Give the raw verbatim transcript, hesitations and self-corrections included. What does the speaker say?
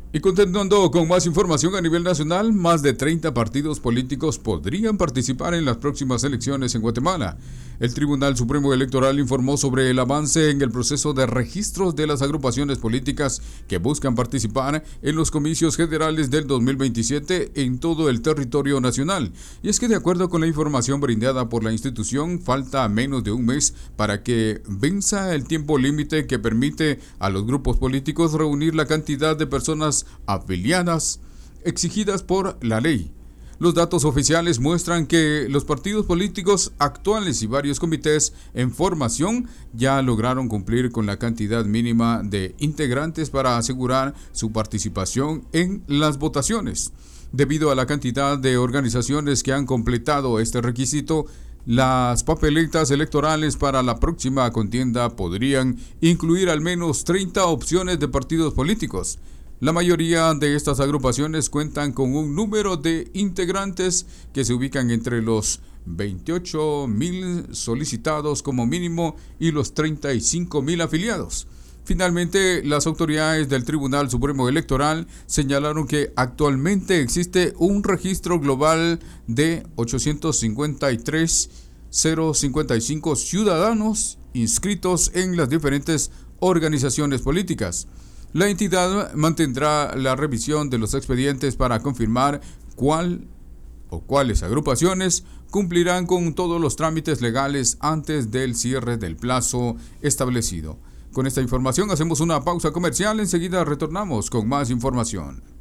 Y continuando con más información a nivel nacional, más de treinta partidos políticos podrían participar en las próximas elecciones en Guatemala. El Tribunal Supremo Electoral informó sobre el avance en el proceso de registros de las agrupaciones políticas que buscan participar en los comicios generales del dos mil veintisiete en todo el territorio nacional. Y es que de acuerdo con la información brindada por la institución, falta menos de un mes para que venza el tiempo límite que permite a los grupos políticos reunir la cantidad de personas afiliadas exigidas por la ley. Los datos oficiales muestran que los partidos políticos actuales y varios comités en formación ya lograron cumplir con la cantidad mínima de integrantes para asegurar su participación en las votaciones. Debido a la cantidad de organizaciones que han completado este requisito, las papeletas electorales para la próxima contienda podrían incluir al menos treinta opciones de partidos políticos. La mayoría de estas agrupaciones cuentan con un número de integrantes que se ubican entre los veintiocho mil solicitados como mínimo y los treinta y cinco mil afiliados. Finalmente, las autoridades del Tribunal Supremo Electoral señalaron que actualmente existe un registro global de ochocientos cincuenta y tres mil cincuenta y cinco ciudadanos inscritos en las diferentes organizaciones políticas. La entidad mantendrá la revisión de los expedientes para confirmar cuál o cuáles agrupaciones cumplirán con todos los trámites legales antes del cierre del plazo establecido. Con esta información hacemos una pausa comercial, enseguida retornamos con más información.